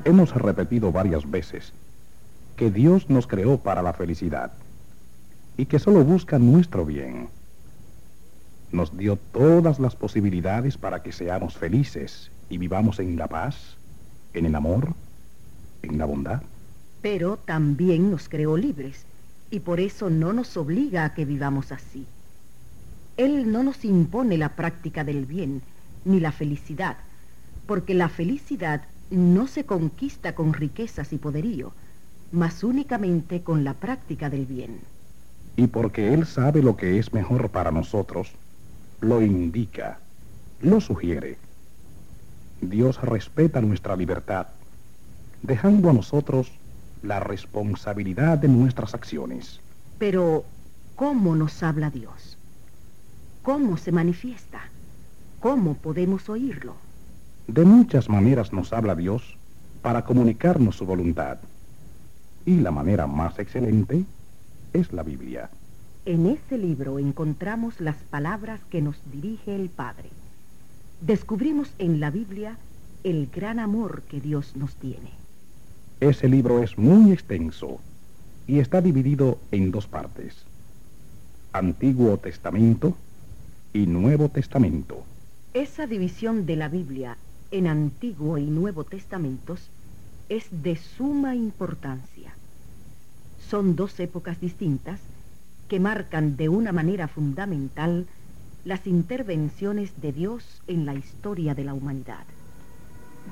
hemos repetido varias veces que Dios nos creó para la felicidad y que solo busca nuestro bien. Nos dio todas las posibilidades para que seamos felices y vivamos en la paz, en el amor, en la bondad. Pero también nos creó libres, y por eso no nos obliga a que vivamos así. Él no nos impone la práctica del bien, ni la felicidad, porque la felicidad no se conquista con riquezas y poderío, mas únicamente con la práctica del bien. Y porque Él sabe lo que es mejor para nosotros, lo indica, lo sugiere. Dios respeta nuestra libertad, dejando a nosotros la responsabilidad de nuestras acciones. Pero, ¿cómo nos habla Dios? ¿Cómo se manifiesta? ¿Cómo podemos oírlo? De muchas maneras nos habla Dios para comunicarnos su voluntad. Y la manera más excelente es la Biblia. En ese libro encontramos las palabras que nos dirige el Padre. Descubrimos en la Biblia el gran amor que Dios nos tiene. Ese libro es muy extenso y está dividido en dos partes: Antiguo Testamento y Nuevo Testamento. Esa división de la Biblia en Antiguo y Nuevo Testamentos es de suma importancia. Son dos épocas distintas que marcan de una manera fundamental las intervenciones de Dios en la historia de la humanidad.